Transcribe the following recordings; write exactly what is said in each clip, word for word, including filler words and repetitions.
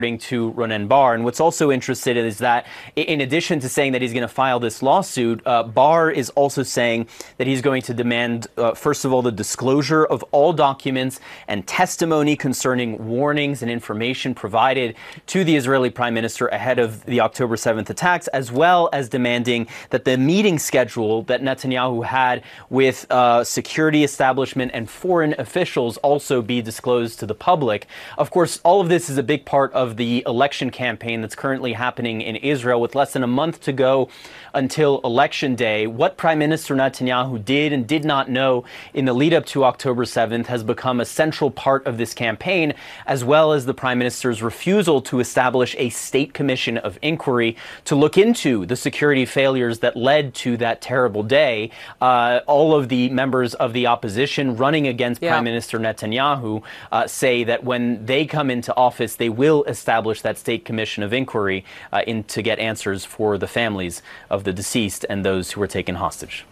to Ronen Bar. And what's also interesting is that in addition to saying that he's going to file this lawsuit, uh, Bar is also saying that he's going to demand, uh, first of all, the disclosure of all documents and testimony concerning warnings and information provided to the Israeli Prime Minister ahead of the October seventh attacks, as well as demanding that the meeting schedule that Netanyahu had with uh, security establishment and foreign officials also be disclosed to the public. Of course, all of this is a big part of the election campaign that's currently happening in Israel, with less than a month to go until election day. What Prime Minister Netanyahu did and did not know in the lead up to October seventh has become a central part of this campaign, as well as the Prime Minister's refusal to establish a state commission of inquiry to look into the security failures that led to that terrible day. Uh, all of the members of the opposition running against yeah. Prime Minister Netanyahu uh, say that when they come into office, they will establish that state commission of inquiry uh, in, to get answers for the families of the deceased and those who were taken hostage.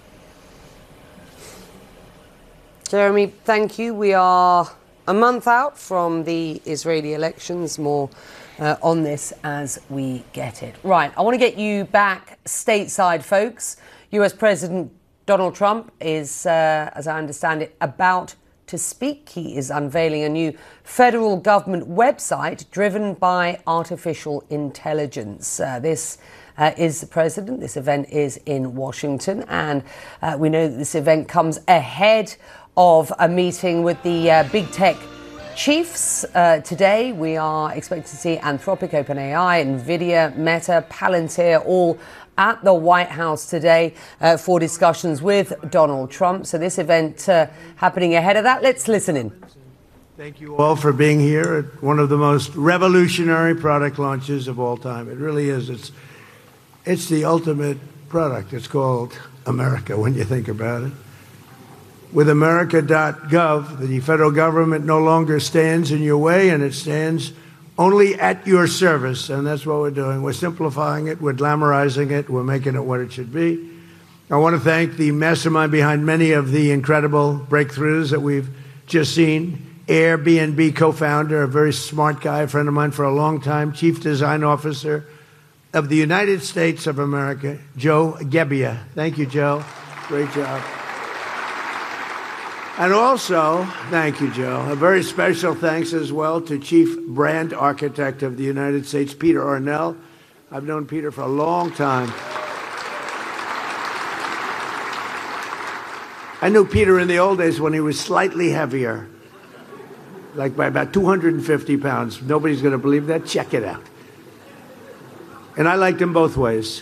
Jeremy, thank you. We are a month out from the Israeli elections. More uh, on this as we get it. Right, I want to get you back stateside, folks. U S President Donald Trump is, uh, as I understand it, about to speak. He is unveiling a new federal government website driven by artificial intelligence. Uh, this uh, is the president. This event is in Washington, and uh, we know that this event comes ahead of a meeting with the uh, big tech chiefs. Uh, today, we are expecting to see Anthropic, OpenAI, NVIDIA, Meta, Palantir, all at the White House today uh, for discussions with Donald Trump. So this event uh, happening ahead of that. Let's listen in. Thank you all for being here at one of the most revolutionary product launches of all time. It really is. It's, it's the ultimate product. It's called America when you think about it. With America dot gov, the federal government no longer stands in your way, and it stands only at your service, and that's what we're doing. We're simplifying it, we're glamorizing it, we're making it what it should be. I want to thank the mastermind behind many of the incredible breakthroughs that we've just seen. Airbnb co-founder, a very smart guy, a friend of mine for a long time, Chief Design Officer of the United States of America, Joe Gebbia. Thank you, Joe. Great job. And also, thank you, Joe, a very special thanks as well to Chief Brand Architect of the United States, Peter Arnell. I've known Peter for a long time. I knew Peter in the old days when he was slightly heavier, like by about two hundred fifty pounds. Nobody's going to believe that. Check it out. And I liked him both ways.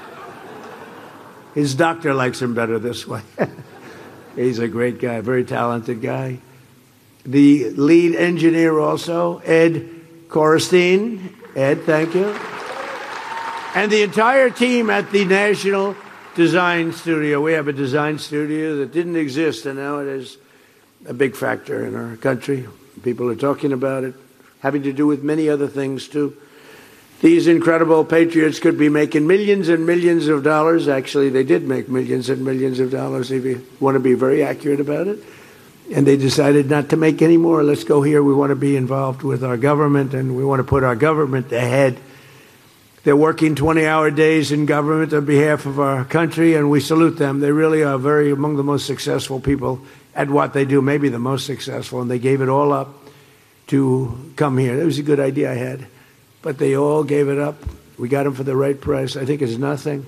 His doctor likes him better this way. He's a great guy, very talented guy. The lead engineer also, Ed Korstein. Ed, thank you. And the entire team at the National Design Studio. We have a design studio that didn't exist, and now it is a big factor in our country. People are talking about it, having to do with many other things, too. These incredible patriots could be making millions and millions of dollars. Actually, they did make millions and millions of dollars, if you want to be very accurate about it. And they decided not to make any more. Let's go here. We want to be involved with our government, and we want to put our government ahead. They're working twenty-hour days in government on behalf of our country, and we salute them. They really are very among the most successful people at what they do, maybe the most successful, and they gave it all up to come here. It was a good idea I had. But they all gave it up. We got them for the right price. I think it's nothing.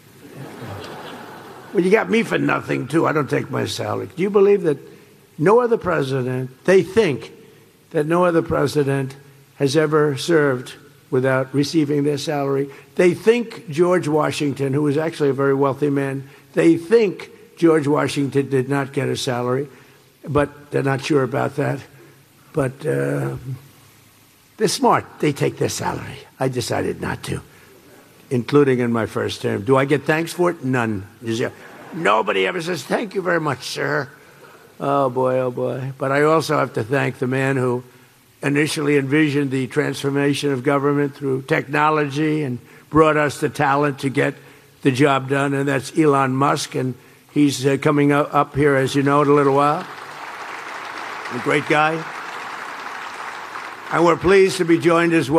Well, you got me for nothing, too. I don't take my salary. Do you believe that no other president, they think that no other president has ever served without receiving their salary? They think George Washington, who was actually a very wealthy man, they think George Washington did not get a salary, but they're not sure about that. But... Uh, They're smart. They take their salary. I decided not to, including in my first term. Do I get thanks for it? None. Nobody ever says, thank you very much, sir. Oh, boy, oh, boy. But I also have to thank the man who initially envisioned the transformation of government through technology and brought us the talent to get the job done, and that's Elon Musk. And he's uh, coming up here, as you know, in a little while. A great guy. And we're pleased to be joined as well.